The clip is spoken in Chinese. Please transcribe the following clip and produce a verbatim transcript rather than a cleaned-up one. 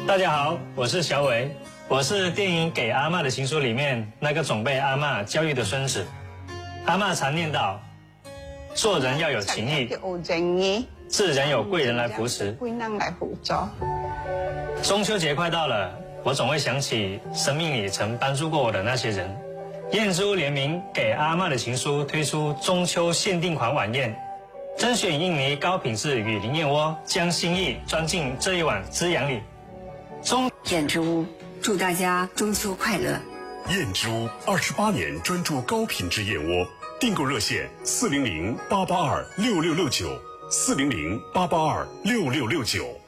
大家好，我是小伟，我是电影《给阿嬷的情书》里面那个总被阿嬷教育的孙子。阿嬷常念叨，做人要有情义，自然有贵人来扶持。中秋节快到了，我总会想起生命里曾帮助过我的那些人。燕之屋联名《给阿嬷的情书》推出中秋限定款晚宴，甄选印尼高品质雨林燕窝，将心意装进这一碗滋养里。中燕之屋祝大家中秋快乐。 燕之屋二十八年专注高品质燕窝，订购热线四零零八八二六六六九，四零零八八二六六六九。